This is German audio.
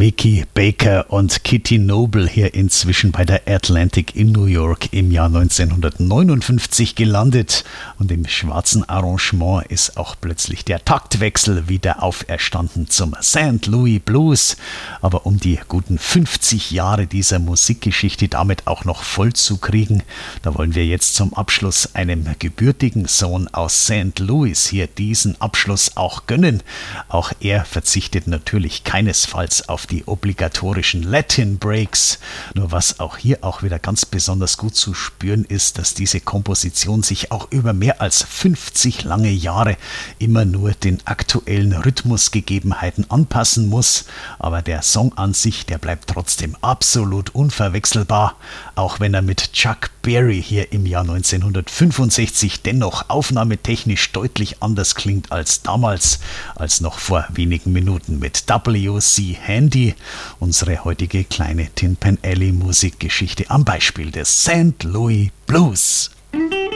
Mickey Baker und Kitty Noble hier inzwischen bei der Atlantic in New York im Jahr 1959 gelandet. Und im schwarzen Arrangement ist auch plötzlich der Taktwechsel wieder auferstanden zum St. Louis Blues. Aber um die guten 50 Jahre dieser Musikgeschichte damit auch noch voll zu kriegen, da wollen wir jetzt zum Abschluss einem gebürtigen Sohn aus St. Louis hier diesen Abschluss auch gönnen. Auch er verzichtet natürlich keinesfalls auf die obligatorischen Latin Breaks. Nur was auch hier auch wieder ganz besonders gut zu spüren ist, dass diese Komposition sich auch über mehr als 50 lange Jahre immer nur den aktuellen Rhythmusgegebenheiten anpassen muss. Aber der Song an sich, der bleibt trotzdem absolut unverwechselbar, auch wenn er mit Chuck Berry hier im Jahr 1965 dennoch aufnahmetechnisch deutlich anders klingt als damals, als noch vor wenigen Minuten mit W.C. Handy, unsere heutige kleine Tin Pan Alley Musikgeschichte am Beispiel des St. Louis Blues.